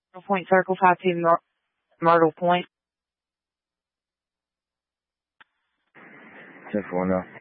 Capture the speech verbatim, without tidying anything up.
Myrtle Point Circle, five two Myr- Myrtle Point. ten four now.